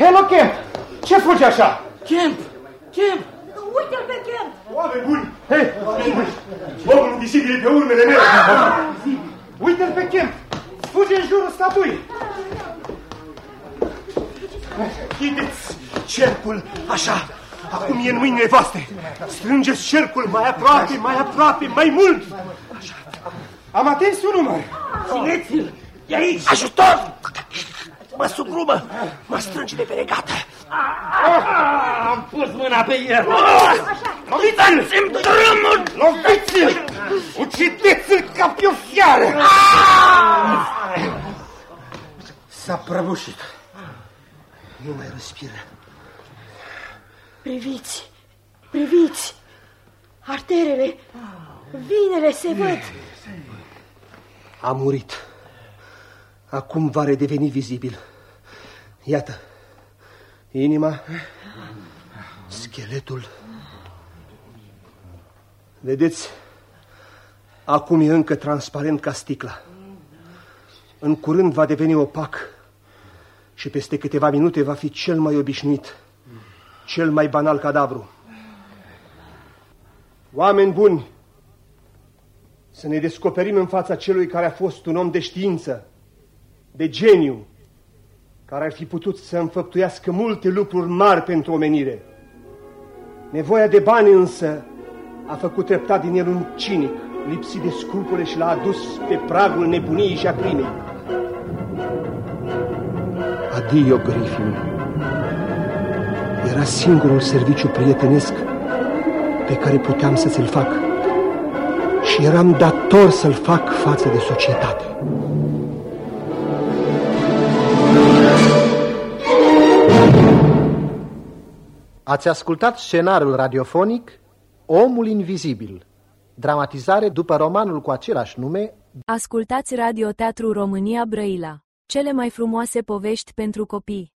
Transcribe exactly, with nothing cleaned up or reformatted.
Hello, Kemp! Ce fugi așa? Kemp! Kemp! Uite-l pe Kemp! Oameni buni! Hei, oameni buni! Omul vizibil pe urmele mele! Uite-l pe Kemp! Fuge în jurul statuii! Chideți cercul așa! Acum e în mâinile voastre! Strângeți cercul mai aproape, mai aproape, mai mult! Așa. Am atins un număr! Țineți-l! E aici! Ajutor! Mă sugrumă! Mă strânge de pe regată! Am pus mâna pe el! Loviți-l! Țin drumul! Loviți-l! Ucideți-l ca pe o fiară! S-a prăbușit. Nu mai respiră. Priviți! Priviți! Arterele, vinele se văd. A murit. Acum va redeveni vizibil. Iată. Inima. Scheletul. Vedeți? Acum e încă transparent ca sticla. În curând va deveni opac. Și peste câteva minute va fi cel mai obișnuit, cel mai banal cadavru. Oameni buni, să ne descoperim în fața celui care a fost un om de știință, de geniu, care ar fi putut să înfăptuiască multe lucruri mari pentru omenire. Nevoia de bani însă a făcut treptat din el un cinic, lipsit de scrupule și l-a adus pe pragul nebuniei și a crimei. Adio, Griffin. Era singurul serviciu prietenesc pe care puteam să ți-l fac și eram dator să-l fac față de societate. Ați ascultat scenariul radiofonic Omul Invizibil, dramatizare după romanul cu același nume. Ascultați Radio Teatru România Brăila. Cele mai frumoase povești pentru copii.